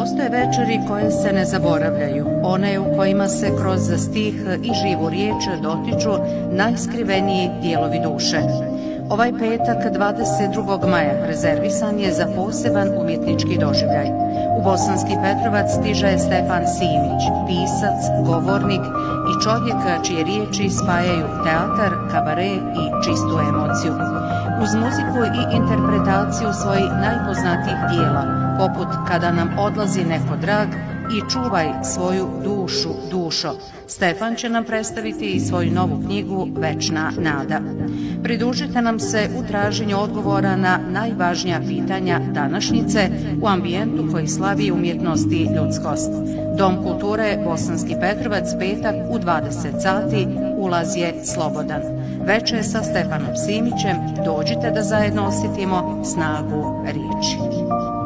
Postoje večeri koje se ne zaboravljaju, one u kojima se kroz stih i živu riječ dotiču najskriveniji dijelovi duše. Ovaj petak, 22. maja, rezervisan je za poseban umjetnički doživljaj. U Bosanski Petrovac stiže Stefan Simić, pisac, govornik i čovjek čije riječi spajaju teatar, kabare i čistu emociju. Uz muziku i interpretaciju svojih najpoznatijih dijela, poput Kada nam odlazi neko drag i Čuvaj svoju dušu, dušo, Stefan će nam predstaviti i svoju novu knjigu Večna nada. Pridružite nam se u traženju odgovora na najvažnija pitanja današnjice u ambijentu koji slavi umjetnost i ljudskost. Dom kulture Bosanski Petrovac, petak u 20 sati, ulaz je slobodan. Večer sa Stefanom Simićem, dođite da zajedno osjetimo snagu riječi.